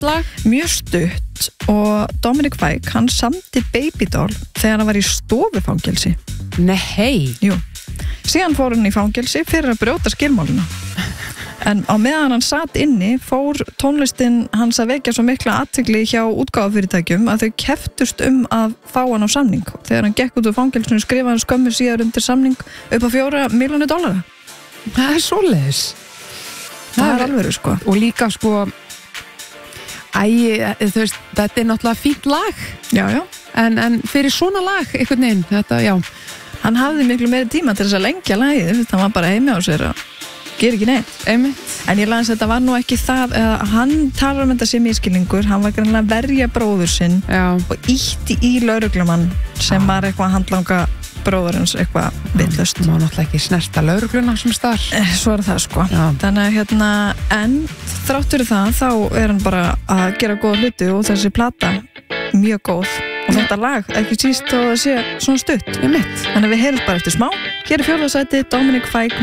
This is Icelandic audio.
lag? Mjög stutt og Dominic Fike, hann samdi Baby Doll þegar hann var í stofufangelsi. Nei. Jú. Síðan fór hann í fangelsi fyrir að brjóta skilmáluna. En á meðan hann satt inni fór tónlistin hans að vekja svo mikla athygli hjá útgáfufyrirtækjum að þau keftust að fá hann á samning. Þegar hann gekk út úr fangelsinu skrifaði hann skömmu síðar undir samning upp á $4 milljónir. Það er svoleiðis. Það er alveg sko. Og líka sko þú veist, þetta er náttúrulega fínt lag. Já. En fyrir svona lag einhvern veginn, þetta, já. Hann hafði miklu meiri tíma til þess að lengja lagið, hann var bara heimi á sér og ger ekki neitt. Einmitt. En ég las að þetta var nú ekki það, hann talar þetta sem ískilningur, hann var greinlega að verja bróður sinn og ýtti í lögreglumann sem var eitthvað að handlanga bróðurins eitthvað vitlaust. Má náttúrulega ekki snerta lögregluna sem staðar. Svo er það sko. Já. Þannig að en þrátt fyrir það þá er hann bara að gera góða hluti og þessi plata mjög góð. Og þetta lag, ekki síst þó að sé svona stutt. Einmitt. Þannig að við heyrðum bara eftir smá. Hér er 4. sæti Dominic Fike